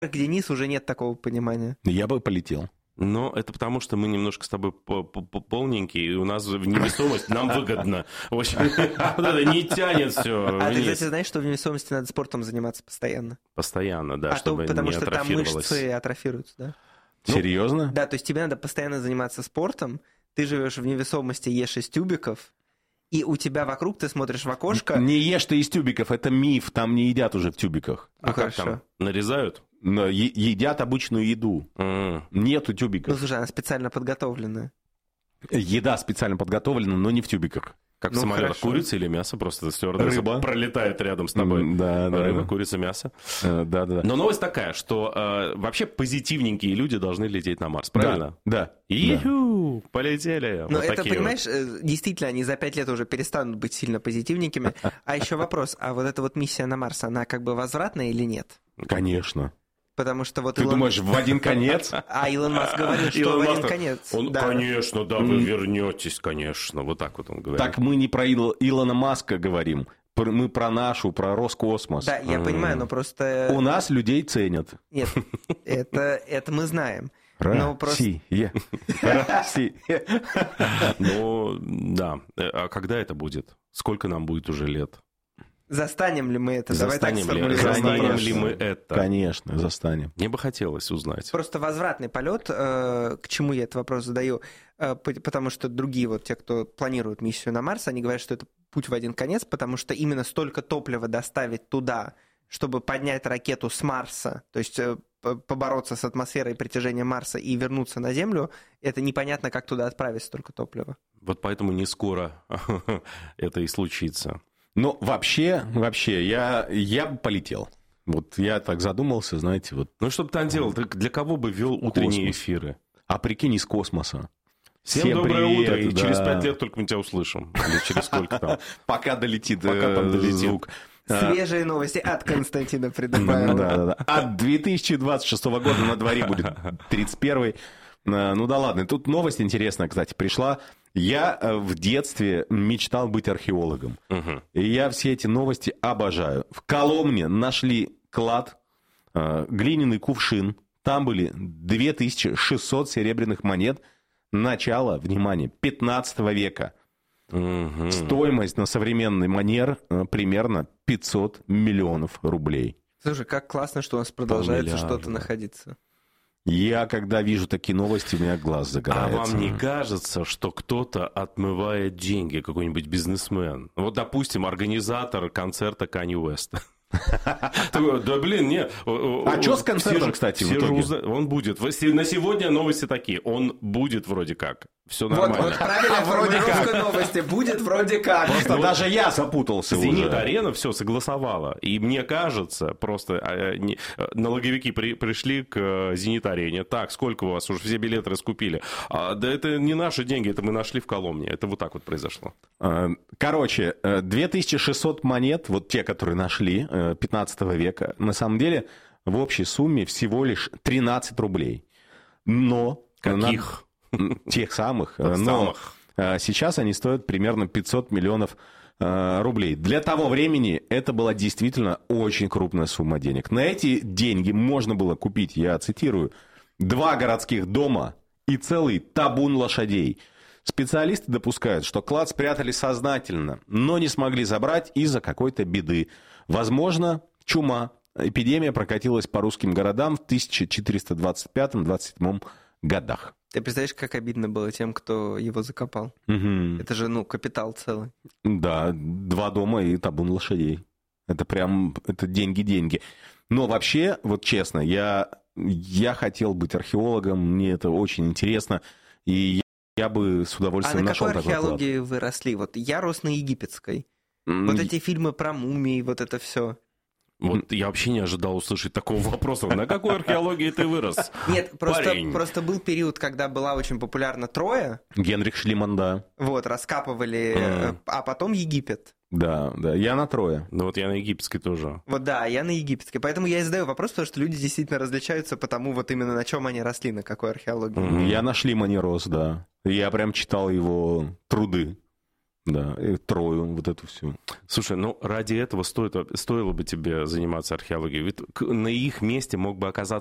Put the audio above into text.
Денис, уже нет такого понимания. Я бы полетел. Но это потому, что мы немножко с тобой полненькие, и у нас в невесомость нам выгодно. В общем, вот это не тянет все А ты, вниз. кстати, знаешь, что в невесомости надо спортом заниматься постоянно? Постоянно, да, чтобы потому не что там атрофировалось. мышцы атрофируются, да? Серьезно? Да, то есть тебе надо постоянно заниматься спортом, ты живешь в невесомости, ешь из тюбиков, и у тебя вокруг, ты смотришь в окошко. Не ешь ты из тюбиков, это миф, там не едят уже в тюбиках. А Ну, как хорошо. там? Нарезают? Но едят обычную еду. Нету Ну, тюбиков. слушай, она специально подготовленная. Еда специально подготовлена, но не в тюбиках. Как в Ну, самолетах, хорошо. курица или мясо? Просто стюардесса Рыба. пролетает рядом с тобой. Да, да, Рыба, да. курица, мясо. Да. Но новость такая, что вообще позитивненькие люди должны лететь на Марс, правильно? Да. Иху, полетели. Но Вот это, такие понимаешь, действительно, они за 5 лет уже перестанут быть сильно позитивненькими. А еще вопрос, а вот эта вот миссия на Марс, она как бы возвратная или нет? Конечно. Потому что вот Ты думаешь, в один конец? А Илон Маск говорит, что Илон в один Маск, конец. Он, Да. конечно, да, вы вернетесь, конечно. Вот так вот он говорит. Так мы не про Илона Маска говорим. Мы про про Роскосмос. Да, я понимаю, но просто... У нас людей ценят. Нет, это мы знаем. Но просто... Россия. Ну, да. А когда это будет? Сколько нам будет уже лет? Застанем ли мы это? Давай так Застанем ли мы сформулируем. это? Конечно, застанем. Мне бы хотелось узнать. Просто возвратный полет, к чему я этот вопрос задаю, потому что другие вот те, кто планирует миссию на Марс, они говорят, что это путь в один конец, потому что именно столько топлива доставить туда, чтобы поднять ракету с Марса, то есть побороться с атмосферой притяжения Марса и вернуться на Землю, это непонятно, как туда отправить столько топлива. Вот поэтому не скоро это и случится. Ну, вообще, я бы полетел. Вот я так задумался, знаете, вот. Ну, что бы ты делал? Ты для кого бы вел утренние Космос. эфиры? А прикинь, из космоса. Всем доброе привет, утро, и да. через 5 лет только мы тебя услышим. Или через сколько там? Пока долетит Пока там долетит. звук. Свежие новости от Константина Придыбаева. Да. От 2026 года на дворе будет 31-й. Ну да ладно, тут новость интересная, кстати, пришла. Я в детстве мечтал быть археологом. И я все эти новости обожаю. В Коломне нашли клад, глиняный кувшин. Там были 2600 серебряных монет начала, внимание, 15 века. Стоимость на современный манер примерно 500 миллионов рублей. Слушай, как классно, что у нас продолжается Полмиллиарда. что-то находиться. Я, когда вижу такие новости, у меня глаз А загорается. вам не кажется, что кто-то отмывает деньги, какой-нибудь бизнесмен? Вот, допустим, организатор концерта Канье Уэста. Да блин, нет. А что с концертом, кстати, в итоге? Он будет. На сегодня новости такие. Он будет вроде как. Все Вот нормально. правильная формулировка новости. Будет вроде как. Просто даже я запутался уже. «Зенит-арена» все согласовала. И мне кажется, просто налоговики пришли к «Зенит-арене». Так, сколько у вас? Уже все билеты раскупили. Да это не наши деньги, это мы нашли в Коломне. Это вот так вот произошло. Короче, 2600 монет, вот те, которые нашли, 15 века, на самом деле в общей сумме всего лишь 13 рублей. Но... Каких? Тех самых. Самых. Но сейчас они стоят примерно 500 миллионов рублей. Для того времени это была действительно очень крупная сумма денег. На эти деньги можно было купить, я цитирую, 2 городских дома и целый табун лошадей. Специалисты допускают, что клад спрятали сознательно, но не смогли забрать из-за какой-то беды. Возможно, чума. Эпидемия прокатилась по русским городам в 1425-27 годах. Ты представляешь, как обидно было тем, кто его закопал? Это же, капитал целый. Да, 2 дома и табун лошадей. Это прям, это деньги-деньги. Но вообще, вот честно, я хотел быть археологом, мне это очень интересно, и я бы с удовольствием нашел такой клад. А на какой археологии вы росли? Вот я рос на египетской. Вот эти фильмы про мумии, вот это все. Вот я вообще не ожидал услышать такого вопроса. На какой археологии ты вырос? Нет, Парень. просто был период, когда была очень популярна Троя. Генрих Шлиман, да. Вот, раскапывали, а потом Египет. Да, я на Трое. Ну вот я на египетской тоже. Вот да, я на египетской. Поэтому я и задаю вопрос, потому что люди действительно различаются по тому, вот именно на чем они росли, на какой археологии. Я на Шлимане рос, да. Я прям читал его труды. Да, и Трою, вот эту всю. Слушай, ну ради этого стоило бы тебе заниматься археологией. Ведь на их месте мог бы оказаться